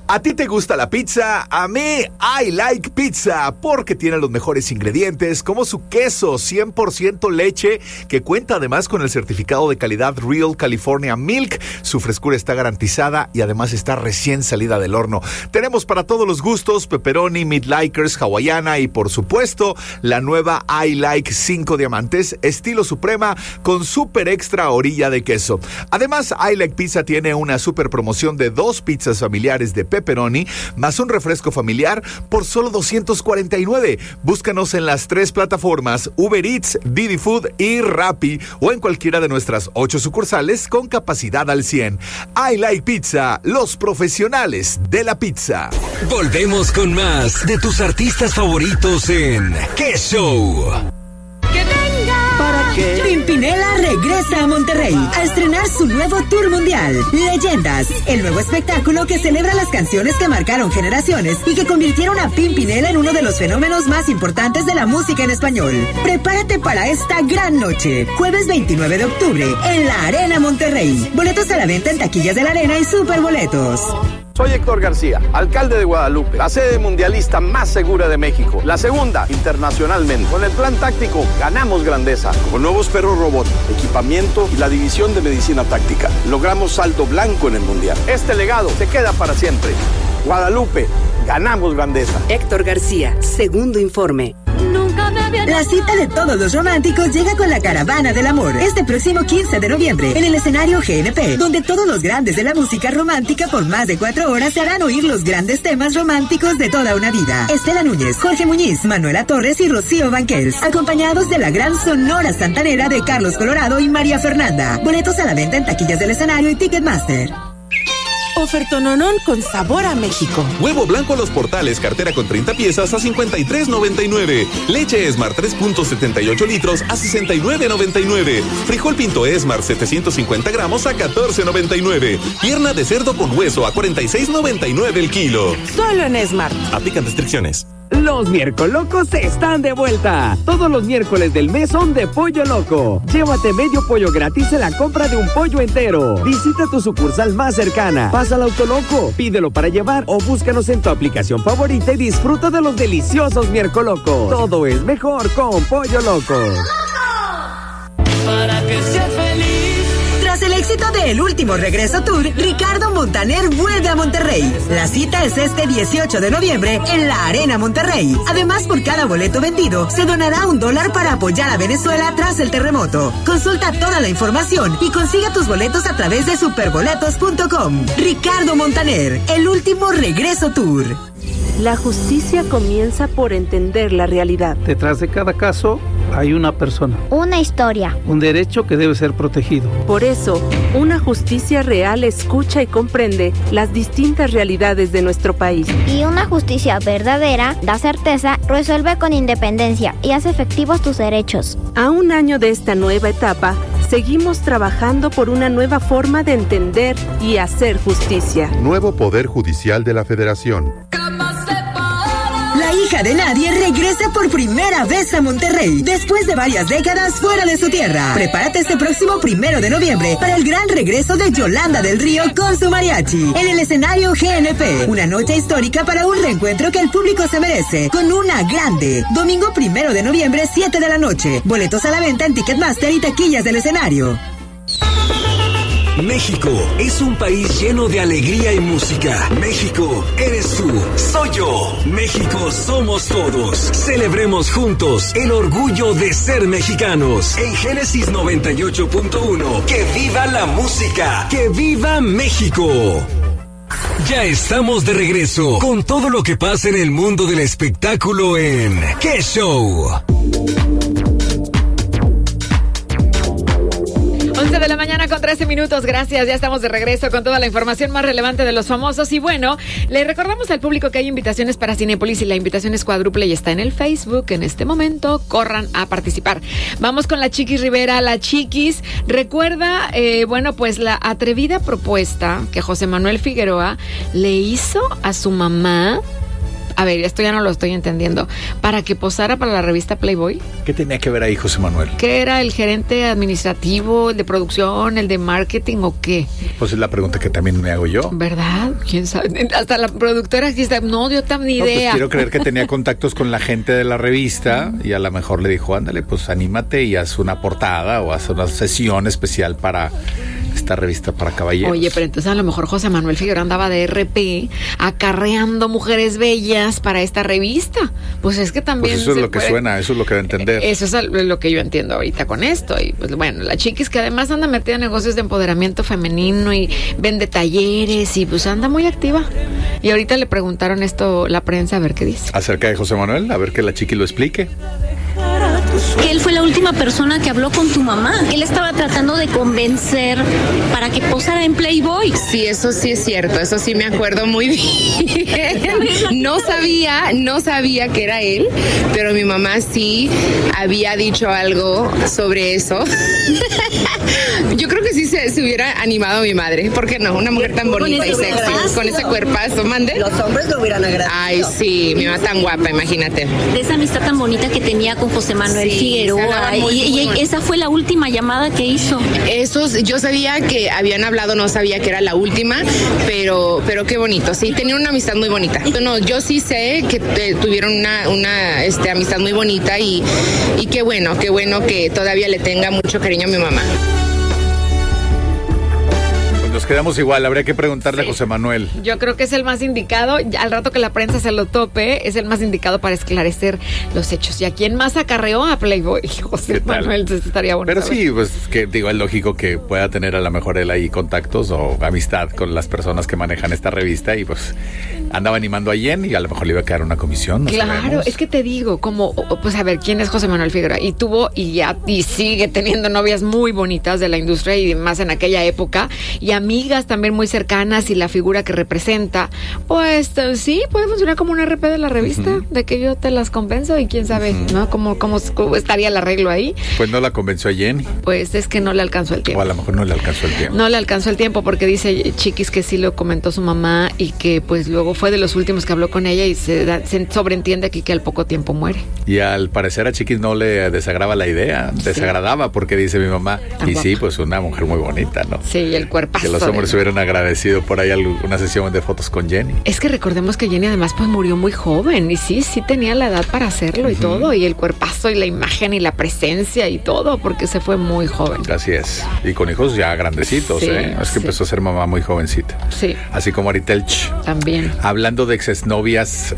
¿A ti te gusta la pizza? A mí, I like pizza, porque tiene los mejores ingredientes, como su queso 100% leche, que cuenta además con el certificado de calidad Real California Milk. Su frescura está garantizada y además está recién salida del horno. Tenemos para todos los gustos, pepperoni, meat-likers, hawaiana y por supuesto, la nueva I like 5 diamantes, estilo suprema, con super extra orilla de queso. Además, I like pizza tiene una super promoción de 2 pizzas familiares de pepperoni más un refresco familiar por solo $249. Búscanos en las 3 plataformas Uber Eats, Didi Food y Rappi o en cualquiera de nuestras 8 sucursales con capacidad al 100. I like pizza, los profesionales de la pizza. Volvemos con más de tus artistas favoritos en ¿Qué Show? ¡Que venga! ¿Para qué? Pimpinela regresa a Monterrey a estrenar su nuevo tour mundial, Leyendas, el nuevo espectáculo que celebra las canciones que marcaron generaciones y que convirtieron a Pimpinela en uno de los fenómenos más importantes de la música en español. Prepárate para esta gran noche, jueves 29 de octubre, en la Arena Monterrey. Boletos a la venta en taquillas de la Arena y Superboletos. Soy Héctor García, alcalde de Guadalupe, la sede mundialista más segura de México, la segunda internacionalmente. Con el plan táctico ganamos grandeza, con nuevos perros robot, equipamiento y la división de medicina táctica. Logramos saldo blanco en el mundial. Este legado se queda para siempre. Guadalupe, ganamos grandeza. Héctor García, segundo informe. La cita de todos los románticos llega con la Caravana del Amor este próximo 15 de noviembre en el escenario GNP, donde todos los grandes de la música romántica por más de 4 horas se harán oír los grandes temas románticos de toda una vida. Estela Núñez, Jorge Muñiz, Manuela Torres y Rocío Banquels, acompañados de la gran Sonora Santanera de Carlos Colorado y María Fernanda. Boletos a la venta en taquillas del escenario y Ticketmaster. Ofertononón con sabor a México. Huevo blanco a Los Portales, cartera con 30 piezas a $53.99. Leche Esmar 3.78 litros a $69.99. Frijol Pinto Esmar 750 gramos a $14.99. Pierna de cerdo con hueso a $46.99 el kilo. Solo en Esmar. Aplican restricciones. Los Miércolocos están de vuelta. Todos los miércoles del mes son de Pollo Loco. Llévate medio pollo gratis en la compra de un pollo entero. Visita tu sucursal más cercana. Pasa al Autoloco, pídelo para llevar o búscanos en tu aplicación favorita y disfruta de los deliciosos Miércolocos. Todo es mejor con Pollo Loco. Para que seas feliz. Tras el éxito de El Último Regreso Tour, Ricardo Montaner vuelve a Monterrey. La cita es este 18 de noviembre en la Arena Monterrey. Además, por cada boleto vendido, se donará $1 para apoyar a Venezuela tras el terremoto. Consulta toda la información y consigue tus boletos a través de superboletos.com. Ricardo Montaner, El Último Regreso Tour. La justicia comienza por entender la realidad. Detrás de cada caso hay una persona. Una historia. Un derecho que debe ser protegido. Por eso, una justicia real escucha y comprende las distintas realidades de nuestro país. Y una justicia verdadera da certeza, resuelve con independencia y hace efectivos tus derechos. A un año de esta nueva etapa, seguimos trabajando por una nueva forma de entender y hacer justicia. Nuevo Poder Judicial de la Federación. La hija de nadie regresa por primera vez a Monterrey, después de varias décadas fuera de su tierra. Prepárate este próximo 1 de noviembre para el gran regreso de Yolanda del Río con su mariachi, en el escenario GNP. Una noche histórica para un reencuentro que el público se merece, con una grande. Domingo 1 de noviembre, 7 de la noche. Boletos a la venta en Ticketmaster y taquillas del escenario. México es un país lleno de alegría y música. México eres tú, soy yo. México somos todos. Celebremos juntos el orgullo de ser mexicanos. En Génesis 98.1, que viva la música, que viva México. Ya estamos de regreso con todo lo que pasa en el mundo del espectáculo en ¿Qué Show? 11 de la mañana con 13 minutos, gracias, ya estamos de regreso con toda la información más relevante de los famosos y bueno, le recordamos al público que hay invitaciones para Cinépolis y la invitación es cuádruple y está en el Facebook en este momento, corran a participar. Vamos con la Chiquis Rivera, la Chiquis, recuerda, bueno, pues la atrevida propuesta que José Manuel Figueroa le hizo a su mamá A ver, esto ya no lo estoy entendiendo. ¿Para que posara para la revista Playboy? ¿Qué tenía que ver ahí José Manuel? ¿Qué era el gerente administrativo, el de producción, el de marketing o qué? Pues es la pregunta que también me hago yo. ¿Verdad? ¿Quién sabe? Hasta la productora aquí está, no dio tan ni idea. Pues quiero creer que tenía contactos con la gente de la revista y a lo mejor le dijo, ándale, pues anímate y haz una portada o haz una sesión especial para esta revista para caballeros. Oye, pero entonces a lo mejor José Manuel Figueroa andaba de RP acarreando mujeres bellas para esta revista. Pues es que también... Pues eso es lo que suena, eso es lo que da a entender. Eso es lo que yo entiendo ahorita con esto. Y pues bueno, la chiquis que además anda metida en negocios de empoderamiento femenino y vende talleres y pues anda muy activa. Y ahorita le preguntaron esto la prensa, a ver qué dice. Acerca de José Manuel, a ver que la chiqui lo explique. Que él fue la última persona que habló con tu mamá. Él estaba tratando de convencer para que posara en Playboy. Sí, eso sí es cierto, eso sí me acuerdo muy bien. No sabía que era él, pero mi mamá sí había dicho algo sobre eso. Yo creo que sí se hubiera animado mi madre, ¿por qué no? Una mujer tan bonita y sexy, con ese cuerpazo, ¿mande? Los hombres lo hubieran agradecido. Ay, sí, mi mamá tan guapa, imagínate. De esa amistad tan bonita que tenía con José Manuel Figueroa, y esa fue la última llamada que hizo. Yo sabía que habían hablado, no sabía que era la última, pero qué bonito, sí, tenían una amistad muy bonita. No, yo sí sé que tuvieron una amistad muy bonita y qué bueno que todavía le tenga mucho cariño a mi mamá. Nos quedamos igual, habría que preguntarle a José Manuel. Yo creo que es el más indicado, al rato que la prensa se lo tope, es el más indicado para esclarecer los hechos. ¿Y a quién más acarreó a Playboy? José Manuel, entonces estaría bueno. Pero sí, pues que digo, es lógico que pueda tener a lo mejor él ahí contactos o amistad con las personas que manejan esta revista y pues andaba animando a Jen y a lo mejor le iba a quedar una comisión. Claro, sabemos. Es que te digo, como, pues a ver, ¿quién es José Manuel Figueroa? Y tuvo y sigue teniendo novias muy bonitas de la industria y más en aquella época y amigas también muy cercanas y la figura que representa, pues sí, puede funcionar como un RP de la revista, de que yo te las convenzo y quién sabe, ¿no? ¿Cómo estaría el arreglo ahí? Pues no la convenció a Jenny. Pues es que no le alcanzó el tiempo. O a lo mejor no le alcanzó el tiempo. No le alcanzó el tiempo porque dice Chiquis que sí lo comentó su mamá y que pues luego fue de los últimos que habló con ella y se sobreentiende aquí que al poco tiempo muere. Y al parecer a Chiquis no le desagradaba la idea, desagradaba porque dice mi mamá, y guapa. Sí, pues una mujer muy bonita, ¿no? Sí, y el cuerpazo. Que los hombres hubieran agradecido por ahí una sesión de fotos con Jenny. Es que recordemos que Jenny además pues murió muy joven y sí tenía la edad para hacerlo y todo, y el cuerpazo y la imagen y la presencia y todo, porque se fue muy joven. Así es, y con hijos ya grandecitos, sí, es que empezó a ser mamá muy jovencita. Sí. Así como Ari Telch. También. Hablando de exnovias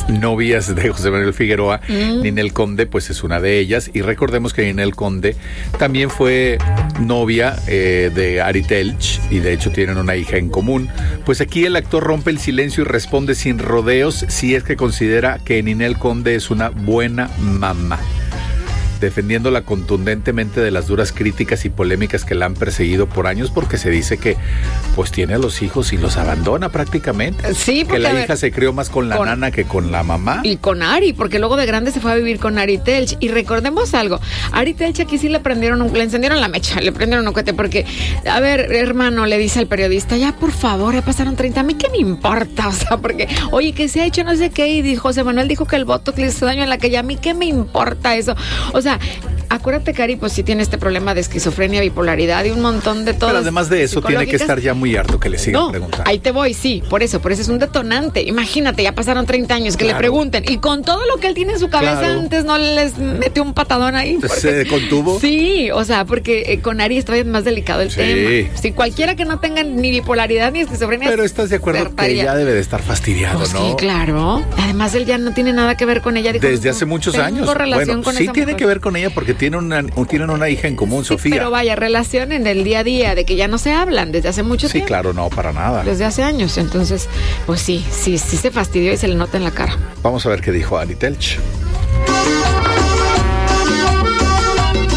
de José Manuel Figueroa, Ninel Conde pues es una de ellas, y recordemos que Ninel Conde también fue novia de Ari Telch y de hecho tienen una hija en común. Pues aquí el actor rompe el silencio y responde sin rodeos si es que considera que Ninel Conde es una buena mamá, defendiéndola contundentemente de las duras críticas y polémicas que la han perseguido por años, porque se dice que pues tiene a los hijos y los abandona prácticamente. Sí, porque que la hija se crió más con la nana que con la mamá. Y con Ari, porque luego de grande se fue a vivir con Ari Telch. Y recordemos algo, Ari Telch aquí sí le encendieron la mecha, le prendieron un cohete, porque, a ver, hermano, le dice al periodista, ya por favor, ya pasaron 30, a mí qué me importa, o sea, porque, oye, que se ha hecho no sé qué, y José Manuel dijo que el botox le hizo daño en la calle, a mí qué me importa eso, o sea, acuérdate que Ari pues sí tiene este problema de esquizofrenia, bipolaridad y un montón de todo. Pero además de eso tiene que estar ya muy harto que le sigan preguntando. Ahí te voy, sí, por eso es un detonante. Imagínate, ya pasaron 30 años que le pregunten, y con todo lo que él tiene en su cabeza antes no les metió un patadón ahí. ¿Se contuvo? Sí, o sea, porque con Ari está más delicado el tema. Si cualquiera que no tenga ni bipolaridad ni esquizofrenia. Pero estás de acuerdo que ya debe de estar fastidiado, pues ¿no? Sí, claro. Además él ya no tiene nada que ver con ella. Dijo, desde hace muchos años. Relación con sí tiene que ver con ella porque tienen una hija en común, Sofía. Pero vaya, relación en el día a día, de que ya no se hablan desde hace mucho tiempo. Sí, claro, no, para nada. Desde hace años, entonces, pues sí se fastidió y se le nota en la cara. Vamos a ver qué dijo Ari Telch.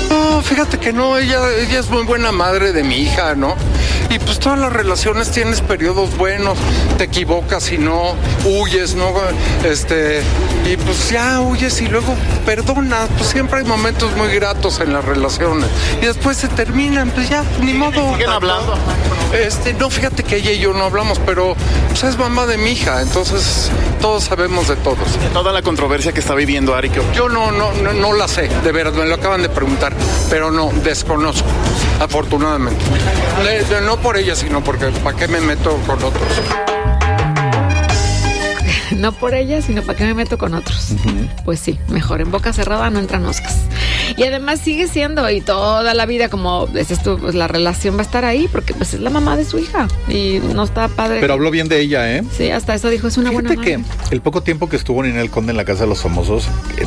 fíjate que no, ella es muy buena madre de mi hija, ¿no? Y pues todas las relaciones tienes periodos buenos, te equivocas y no, huyes, ¿no? Y pues ya huyes y luego perdonas, pues siempre hay momentos muy gratos en las relaciones. Y después se terminan, pues ya, ni modo. ¿Siguen hablando? No, fíjate que ella y yo no hablamos, pero pues es mamá de mi hija, entonces todos sabemos de todos. Toda la controversia que está viviendo Ari, ¿qué? Yo no la sé, de veras, me lo acaban de preguntar, pero no, desconozco, afortunadamente. No por ella, sino porque ¿para qué me meto con otros? No por ella, sino para qué me meto con otros. Pues sí, mejor en boca cerrada no entran moscas. Y además sigue siendo, y toda la vida, como dices tú, pues la relación va a estar ahí, porque pues es la mamá de su hija, y no está padre. Pero habló bien de ella, ¿eh? Sí, hasta eso dijo, es una buena madre. Fíjate que el poco tiempo que estuvo Ninel Conde en la Casa de los Famosos,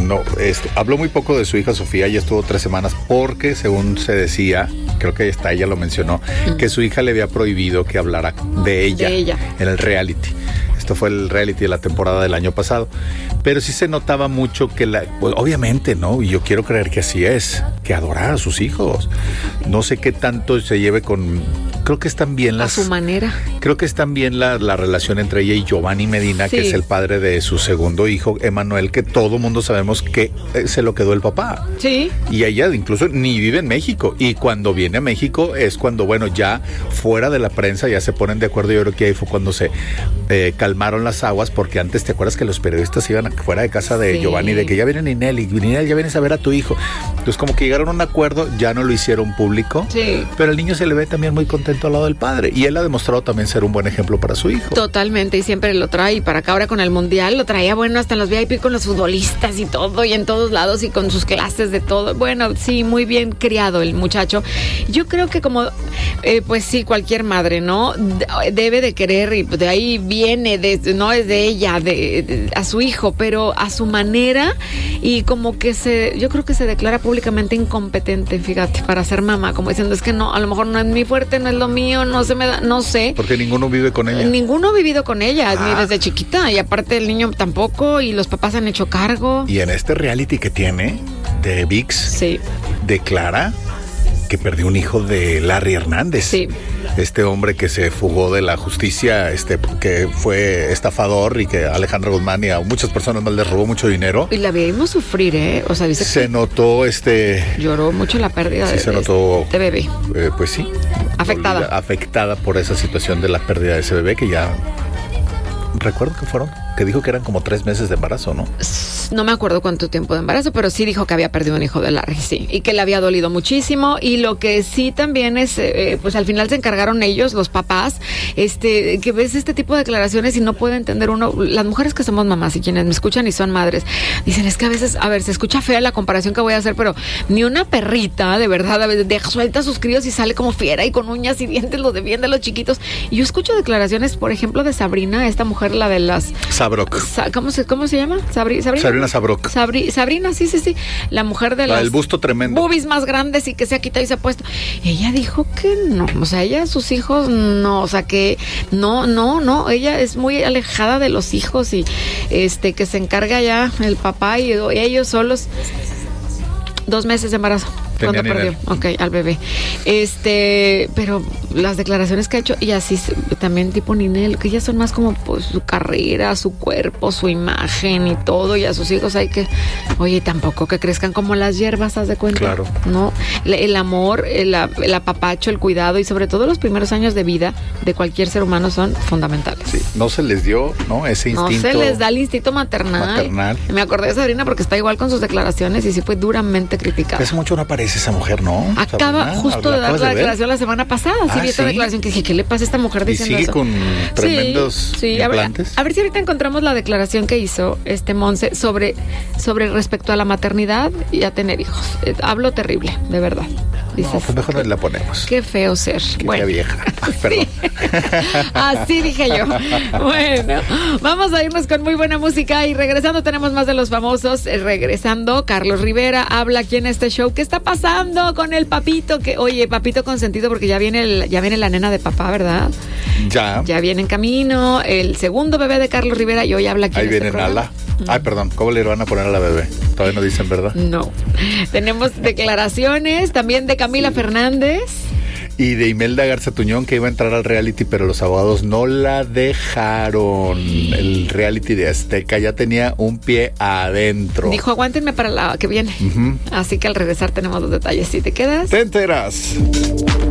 habló muy poco de su hija Sofía, ya estuvo 3 semanas, porque según se decía, creo que ella lo mencionó, que su hija le había prohibido que hablara de ella en el reality. Esto fue el reality de la temporada del año pasado. Pero sí se notaba mucho que pues, obviamente, ¿no? Y yo quiero creer que así es, que adora a sus hijos. No sé qué tanto se lleve con... Creo que están bien a su manera. Creo que están bien la relación entre ella y Giovanni Medina, que es el padre de su segundo hijo, Emanuel, que todo mundo sabemos que se lo quedó el papá. Sí. Y ella incluso ni vive en México. Y cuando viene a México es cuando, bueno, ya fuera de la prensa ya se ponen de acuerdo. Yo creo que ahí fue cuando se calmaron las aguas, porque antes te acuerdas que los periodistas iban fuera de casa de Giovanni, de que ya viene Ninel y Ninel, ya vienes a ver a tu hijo. Entonces como que llegaron a un acuerdo, ya no lo hicieron público, pero el niño se le ve también muy contento al lado del padre, y él ha demostrado también ser un buen ejemplo para su hijo. Totalmente, y siempre lo trae, y para acá ahora con el Mundial lo traía, bueno, hasta en los VIP con los futbolistas y todo, y en todos lados, y con sus clases de todo. Bueno, sí, muy bien criado el muchacho. Yo creo que como, pues sí, cualquier madre, ¿no? Debe de querer, y de ahí viene, no es de ella, a su hijo, pero a su manera, y como que yo creo que se declara públicamente incompetente, fíjate, para ser mamá, como diciendo, es que no, a lo mejor no es mi fuerte, no es lo mío, no se me da, no sé. Porque ninguno vive con ella. Ninguno ha vivido con ella, ni desde chiquita, y aparte el niño tampoco, y los papás han hecho cargo. Y en este reality que tiene, de ViX, declara que perdió un hijo de Larry Hernández. Sí. Este hombre que se fugó de la justicia, que fue estafador, y que Alejandra Guzmán y a muchas personas más les robó mucho dinero. Y la vimos sufrir, ¿eh? O sea, dice se notó lloró mucho la pérdida de bebé. Pues sí. Afectada por esa situación de la pérdida de ese bebé, que ya recuerdo que dijo que eran como 3 meses de embarazo, ¿no? No me acuerdo cuánto tiempo de embarazo, pero sí dijo que había perdido un hijo de Larry, sí, y que le había dolido muchísimo. Y lo que sí también es, pues al final se encargaron ellos, los papás, que ves este tipo de declaraciones y no puede entender uno, las mujeres que somos mamás y quienes me escuchan y son madres, dicen, es que a veces, a ver, se escucha fea la comparación que voy a hacer, pero ni una perrita, de verdad, a veces deja suelta a sus críos y sale como fiera y con uñas y dientes, los defiende a los chiquitos. Y yo escucho declaraciones, por ejemplo, de Sabrina, esta mujer, la de las... Sabrok. ¿Cómo se llama? Sabrina Sabrok. Sabrina, sí. La mujer de el busto tremendo. Boobies más grandes y que se ha quitado y se ha puesto. Ella dijo que no, o sea, ella, sus hijos, no, o sea, que no, ella es muy alejada de los hijos y que se encarga ya el papá y ellos solos. 2 meses de embarazo. Cuando perdió, al bebé. Pero las declaraciones que ha hecho, y así también tipo Ninel, que ya son más como pues su carrera, su cuerpo, su imagen y todo, y a sus hijos hay que, oye, tampoco que crezcan como las hierbas, ¿haz de cuenta? Claro. No, el amor, el apapacho, el cuidado, y sobre todo los primeros años de vida de cualquier ser humano son fundamentales. Sí, no se les dio, ¿no? Ese instinto. No se les da el instinto maternal. Me acordé de Sabrina porque está igual con sus declaraciones y sí fue duramente criticada. Hace mucho no aparece esa mujer, ¿no? Acaba Sabrina, justo de dar la declaración la semana pasada. Sí, vi esta declaración que dije, ¿qué le pasa a esta mujer diciendo eso? Y sigue con tremendos implantes. A ver si ahorita encontramos la declaración que hizo Monse sobre respecto a la maternidad y a tener hijos. Hablo terrible, de verdad. Dices, no, pues mejor la ponemos. Qué feo ser. Qué vieja. Perdón. Así dije yo. Bueno, vamos a irnos con muy buena música y regresando tenemos más de los famosos. Regresando, Carlos Rivera habla aquí en este show. ¿Qué está pasando con el papito? Oye, papito consentido, porque ya viene la nena de papá, ¿verdad? Ya viene en camino el segundo bebé de Carlos Rivera y hoy habla aquí ahí en viene este programa. Nala. Ay, perdón, ¿cómo le van a poner a la bebé? Todavía no dicen, ¿verdad? No. Tenemos declaraciones también de Camila Fernández. Y de Imelda Garza Tuñón, que iba a entrar al reality, pero los abogados no la dejaron. El reality de Azteca ya tenía un pie adentro. Dijo, aguántenme para la que viene. Así que al regresar tenemos los detalles. Si te quedas, te enteras.